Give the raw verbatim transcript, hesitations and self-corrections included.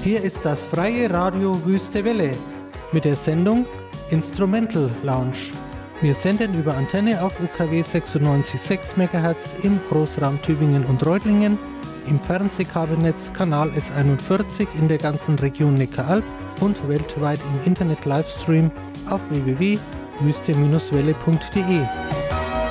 Hier ist das freie Radio Wüste Welle mit der Sendung Instrumental Lounge. Wir senden über Antenne auf U K W sechsundneunzig Komma sechs Megahertz im Großraum Tübingen und Reutlingen, im Fernsehkabelnetz Kanal S einundvierzig in der ganzen Region Neckaralb und weltweit im Internet-Livestream auf w w w punkt wüste Bindestrich welle punkt de.